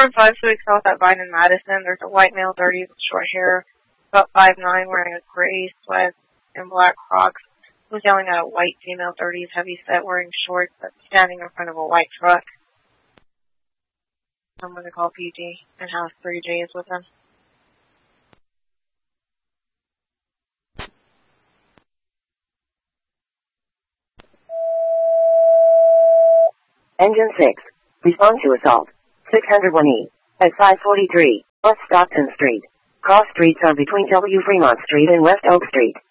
on 5 Civic South at Vine and Madison. There's a white male, dirty with short hair, about 5'9", wearing a gray sweat and black Crocs, who's yelling at a white female, dirty, heavy set, wearing shorts, that's standing in front of a white truck. I'm going to call PG and have 3Js with him. Engine 6. Respond to assault. 601E. At 543. West Stockton Street. Cross streets are between W. Fremont Street and West Oak Street.